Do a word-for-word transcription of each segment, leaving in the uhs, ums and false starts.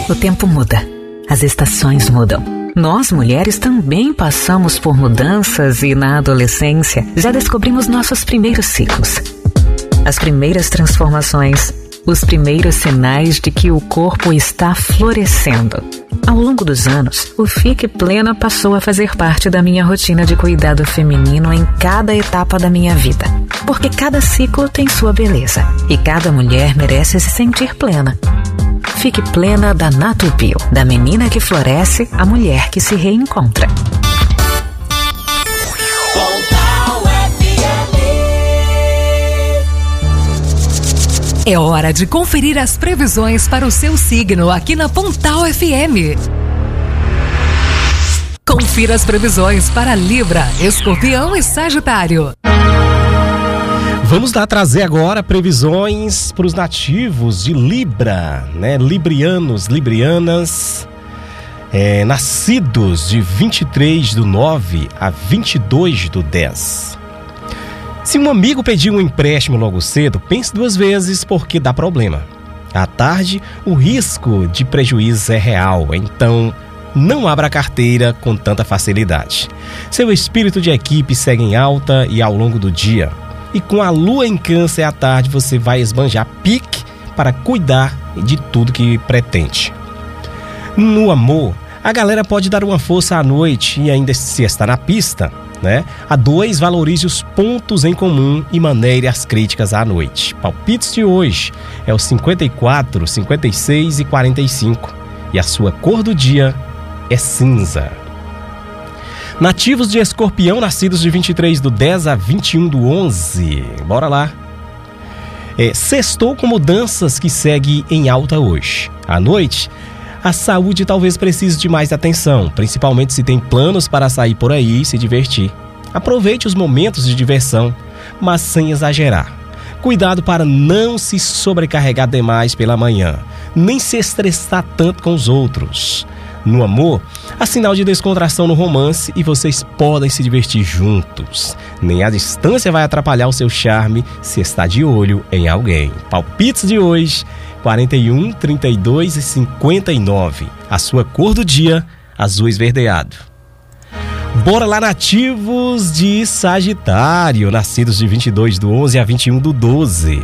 O tempo muda, as estações mudam. Nós, mulheres, também passamos por mudanças e, na adolescência, já descobrimos nossos primeiros ciclos. As primeiras transformações, os primeiros sinais de que o corpo está florescendo. Ao longo dos anos, o Fique Plena passou a fazer parte da minha rotina de cuidado feminino em cada etapa da minha vida. Porque cada ciclo tem sua beleza e cada mulher merece se sentir plena. Fique Plena da Natubio, da menina que floresce à mulher que se reencontra. É hora de conferir as previsões para o seu signo aqui na Pontal F M. Confira as previsões para Libra, Escorpião e Sagitário. Vamos lá trazer agora previsões para os nativos de Libra, né? Librianos, librianas, é, nascidos de vinte e três do nove a vinte e dois do dez. Se um amigo pedir um empréstimo logo cedo, pense duas vezes porque dá problema. À tarde, o risco de prejuízo é real, então não abra a carteira com tanta facilidade. Seu espírito de equipe segue em alta e ao longo do dia. E com a lua em Câncer à tarde, você vai esbanjar pique para cuidar de tudo que pretende. No amor, a galera pode dar uma força à noite e ainda se está na pista, né? A dois, valorize os pontos em comum e maneire as críticas à noite. Palpites de hoje é o cinquenta e quatro, cinquenta e seis e quarenta e cinco. E a sua cor do dia é cinza. Nativos de Escorpião, nascidos de vinte e três do dez a vinte e um do onze. Bora lá. É, sextou com mudanças que segue em alta hoje. À noite, a saúde talvez precise de mais atenção, principalmente se tem planos para sair por aí e se divertir. Aproveite os momentos de diversão, mas sem exagerar. Cuidado para não se sobrecarregar demais pela manhã, nem se estressar tanto com os outros. No amor, há sinal de descontração no romance e vocês podem se divertir juntos. Nem a distância vai atrapalhar o seu charme se está de olho em alguém. Palpites de hoje, quarenta e um, trinta e dois e cinquenta e nove. A sua cor do dia, azul esverdeado. Bora lá, nativos de Sagitário, nascidos de vinte e dois do onze a vinte e um do doze.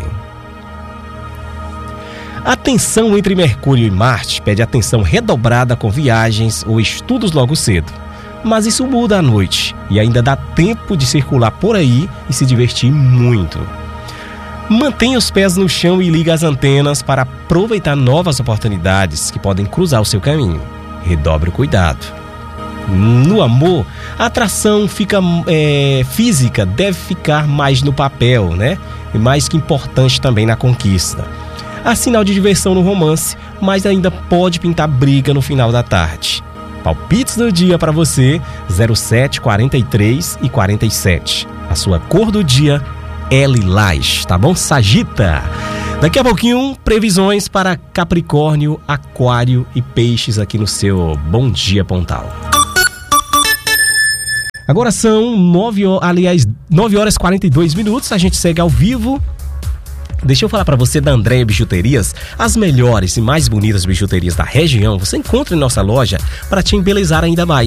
A tensão entre Mercúrio e Marte pede atenção redobrada com viagens ou estudos logo cedo. Mas isso muda à noite e ainda dá tempo de circular por aí e se divertir muito. Mantenha os pés no chão e ligue as antenas para aproveitar novas oportunidades que podem cruzar o seu caminho. Redobre o cuidado. No amor, a atração fica, é, física deve ficar mais no papel, né? E mais que importante também na conquista. Há sinal de diversão no romance, mas ainda pode pintar briga no final da tarde. Palpites do dia para você, zero sete, quarenta e três e quarenta e sete. A sua cor do dia é lilás, tá bom? Sagita. Daqui a pouquinho, previsões para Capricórnio, Aquário e Peixes aqui no seu Bom Dia Pontal. Agora são nove, aliás, nove horas e quarenta e dois minutos, a gente segue ao vivo. Deixa eu falar para você da Andréia Bijuterias, as melhores e mais bonitas bijuterias da região você encontra em nossa loja para te embelezar ainda mais.